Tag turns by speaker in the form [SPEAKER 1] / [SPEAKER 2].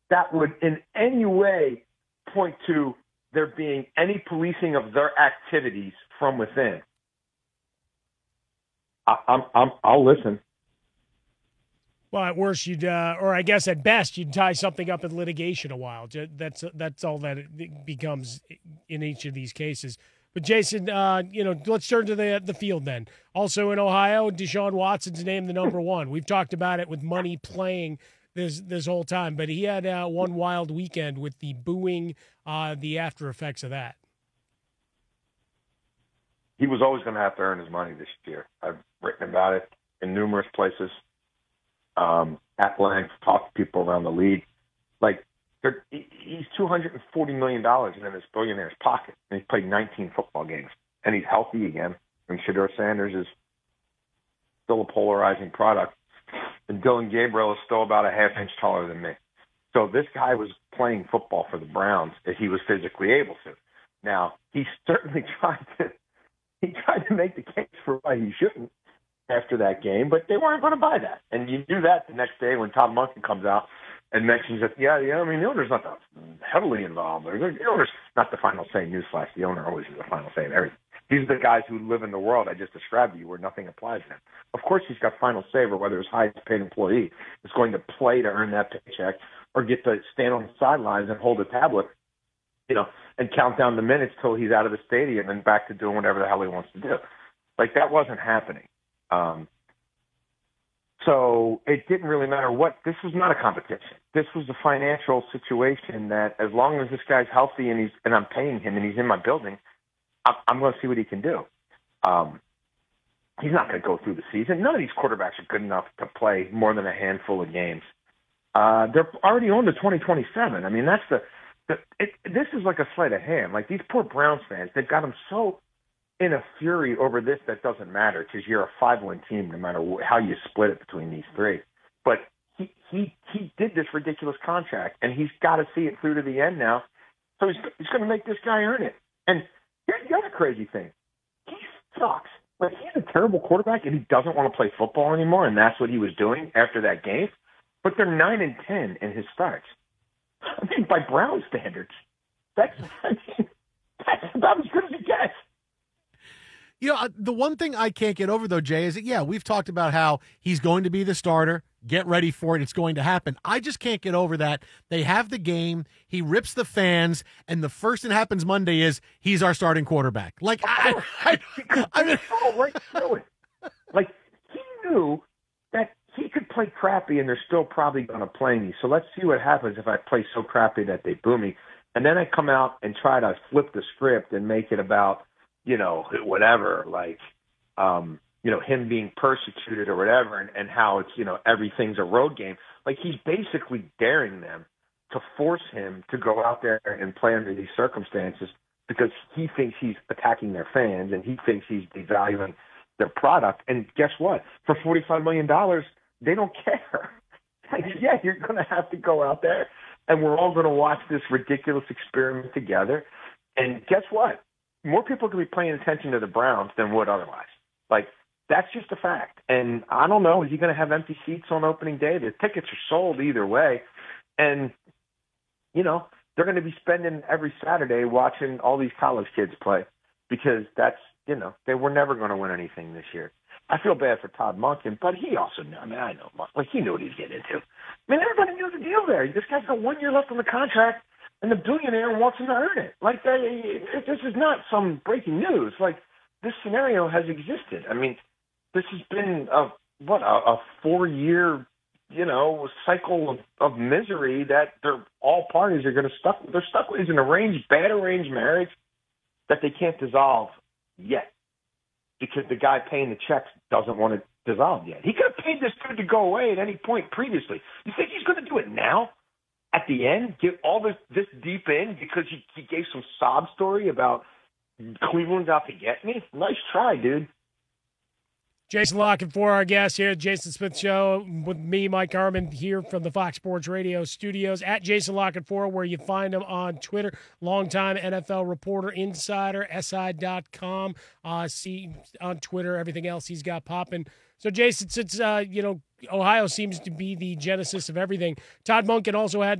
[SPEAKER 1] that would in any way point to there being any policing of their activities from within, I'll listen.
[SPEAKER 2] Well, at worst, you'd, or I guess at best, you'd tie something up in litigation a while. That's all that it becomes in each of these cases. But Jason, let's turn to the field then. Also in Ohio, Deshaun Watson's named the number one. We've talked about it with Money playing this whole time, but he had one wild weekend with the booing, the after effects of that.
[SPEAKER 1] He was always going to have to earn his money this year. I've written about it in numerous places. At length, talked to people around the league. Like, he's $240 million in this billionaire's pocket, and he's played 19 football games, and he's healthy again. And Shedeur Sanders is still a polarizing product, and Dylan Gabriel is still about a half inch taller than me. So this guy was playing football for the Browns if he was physically able to. Now, he certainly tried to make the case for why he shouldn't after that game, but they weren't going to buy that. And you do that the next day when Todd Monken comes out and mentions that, the owner's not that heavily involved. The owner's not the final say. Newsflash, the owner always is the final say in everything. These are the guys who live in the world I just described to you where nothing applies to him. Of course he's got final say over whether his highest paid employee is going to play to earn that paycheck or get to stand on the sidelines and hold a tablet, and count down the minutes till he's out of the stadium and back to doing whatever the hell he wants to do. Like, that wasn't happening. So it didn't really matter what. This was not a competition. This was a financial situation that as long as this guy's healthy and I'm paying him and he's in my building, I'm going to see what he can do. He's not going to go through the season. None of these quarterbacks are good enough to play more than a handful of games. They're already on to 2027. I mean, this is like a sleight of hand. Like, these poor Browns fans, they've got them so in a fury over this that doesn't matter because you're a 5-win team no matter how you split it between these three. But he did this ridiculous contract, and he's got to see it through to the end now. So he's going to make this guy earn it. And here's the other crazy thing. He sucks. Like, he's a terrible quarterback, and he doesn't want to play football anymore, and that's what he was doing after that game. But they're 9-10 in his starts. I mean, by Brown standards, that's about as good as it gets.
[SPEAKER 3] The one thing I can't get over, though, Jay, is that, we've talked about how he's going to be the starter. Get ready for it. It's going to happen. I just can't get over that. They have the game. He rips the fans, and the first that happens Monday is he's our starting quarterback. Like, I mean,
[SPEAKER 1] right through it. Like, he knew that he could play crappy, and they're still probably going to play me. So let's see what happens if I play so crappy that they boo me. And then I come out and try to flip the script and make it about, whatever, like, him being persecuted or whatever, and how it's, everything's a road game. Like, he's basically daring them to force him to go out there and play under these circumstances because he thinks he's attacking their fans and he thinks he's devaluing their product. And guess what? For $45 million, they don't care. Like, you're going to have to go out there, and we're all going to watch this ridiculous experiment together. And guess what? More people could be paying attention to the Browns than would otherwise. Like, that's just a fact. And I don't know, is he going to have empty seats on opening day? The tickets are sold either way. And, they're going to be spending every Saturday watching all these college kids play because that's, they were never going to win anything this year. I feel bad for Todd Monken, but he also knew. I mean, I know, like, he knew what he was getting into. I mean, everybody knew the deal there. This guy's got 1 year left on the contract. And the billionaire wants him to earn it. Like, this is not some breaking news. Like, this scenario has existed. I mean, this has been a 4-year, cycle of misery that all parties are going to they're stuck with. It's an bad arranged marriage that they can't dissolve yet because the guy paying the checks doesn't want it dissolved yet. He could have paid this dude to go away at any point previously. You think he's going to do it now? At the end, get all this deep in because he gave some sob story about Cleveland's out to get me? Nice try, dude.
[SPEAKER 2] Jason La Canfora, our guest here at Jason Smith Show with me, Mike Harmon, here from the Fox Sports Radio studios at Jason La Canfora, where you find him on Twitter, longtime NFL reporter, insider, SI.com. See on Twitter, everything else he's got popping. So, Jason, since, Ohio seems to be the genesis of everything, Todd Monken also had